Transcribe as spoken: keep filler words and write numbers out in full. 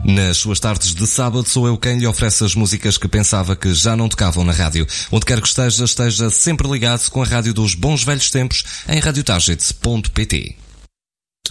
Nas suas tardes de sábado sou eu quem lhe oferece as músicas que pensava que já não tocavam na rádio. Onde quer que esteja, esteja sempre ligado com a rádio dos bons velhos tempos em radiotarget ponto pt.